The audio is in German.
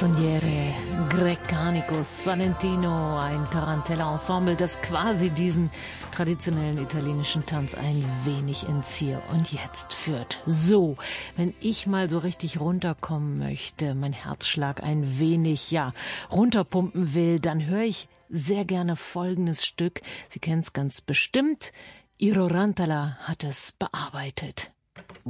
Canzoniere Grecanicus Salentino, ein Tarantella-Ensemble, das quasi diesen traditionellen italienischen Tanz ein wenig ins Hier und Jetzt führt. So, wenn ich mal so richtig runterkommen möchte, mein Herzschlag ein wenig, runterpumpen will, dann höre ich sehr gerne folgendes Stück. Sie kennen es ganz bestimmt. Iro Rantala hat es bearbeitet.